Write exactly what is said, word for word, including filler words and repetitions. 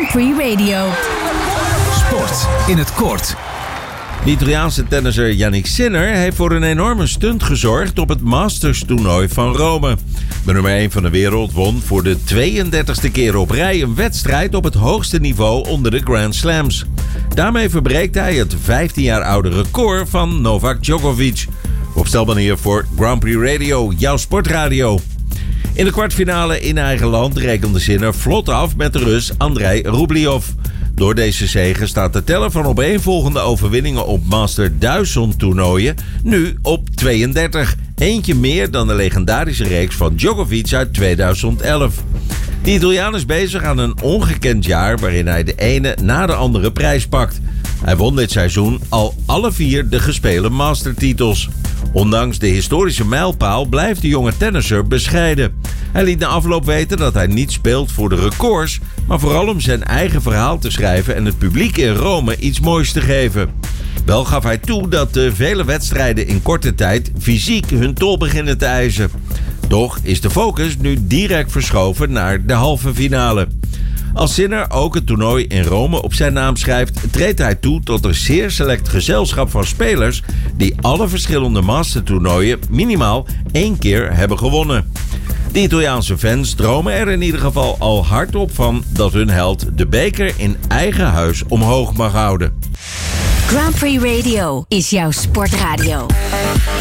Grand Prix Radio. Sport in het kort. De Italiaanse tennisser Jannik Sinner heeft voor een enorme stunt gezorgd op het Masters-toernooi van Rome. De nummer één van de wereld won voor de tweeëndertigste keer op rij een wedstrijd op het hoogste niveau onder de Grand Slams. Daarmee verbreekt hij het vijftien jaar oude record van Novak Djokovic. Opstelbaar hier voor Grand Prix Radio, jouw sportradio. In de kwartfinale in eigen land rekende Sinner vlot af met de Rus Andrei Rublev. Door deze zege staat de teller van opeenvolgende overwinningen op Master duizend toernooien nu op tweeëndertig. Eentje meer dan de legendarische reeks van Djokovic uit tweeduizend elf. De Italiaan is bezig aan een ongekend jaar waarin hij de ene na de andere prijs pakt. Hij won dit seizoen al alle vier de gespeelde mastertitels. Ondanks de historische mijlpaal blijft de jonge tennisser bescheiden. Hij liet na afloop weten dat hij niet speelt voor de records, maar vooral om zijn eigen verhaal te schrijven en het publiek in Rome iets moois te geven. Wel gaf hij toe dat de vele wedstrijden in korte tijd fysiek hun tol beginnen te eisen. Toch is de focus nu direct verschoven naar de halve finale. Als Sinner ook het toernooi in Rome op zijn naam schrijft, treedt hij toe tot een zeer select gezelschap van spelers die alle verschillende mastertoernooien minimaal één keer hebben gewonnen. De Italiaanse fans dromen er in ieder geval al hardop van dat hun held de beker in eigen huis omhoog mag houden. Grand Prix Radio is jouw sportradio.